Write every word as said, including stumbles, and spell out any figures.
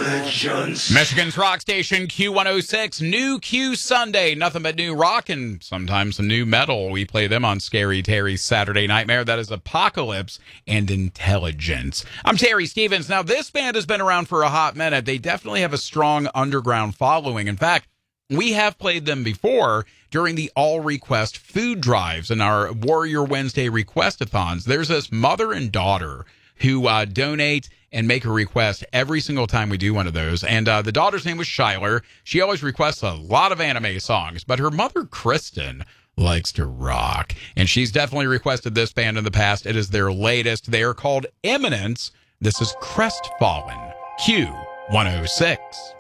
Intelligence. Michigan's rock station Q one oh six, New Q Sunday. Nothing but new rock and sometimes some new metal. We play them on Scary Terry's Saturday Nightmare. That is Apocalypse and Intelligence. I'm Terry Stevens. Now, this band has been around for a hot minute. They definitely have a strong underground following. In fact, we have played them before during the all-request food drives and our Warrior Wednesday requestathons. There's this mother and daughter who uh, donate and make a request every single time we do one of those. And uh, the daughter's name was Shyler. She always requests a lot of anime songs, but her mother, Kristen, likes to rock. And she's definitely requested this band in the past. It is their latest. They are called Eminence. This is Crestfallen, Q one oh six.